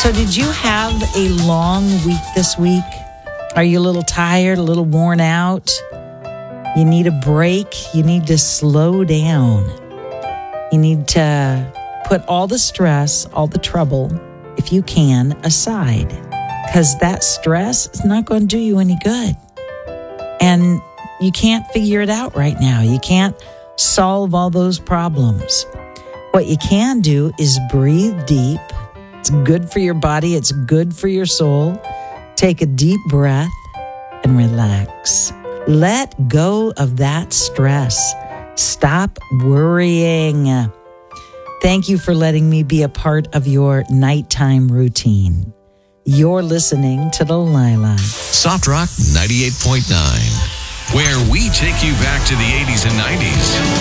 So did you have a long week this week? Are you a little tired, a little worn out? You need a break. You need to slow down. You need to put all the stress, all the trouble, if you can, aside. Because that stress is not going to do you any good. And you can't figure it out right now. You can't solve all those problems. What you can do is breathe deep. It's good for your body. It's good for your soul. Take a deep breath and relax. Let go of that stress. Stop worrying. Thank you for letting me be a part of your nighttime routine. You're listening to Delilah. Soft Rock 98.9, where we take you back to the 80s and 90s.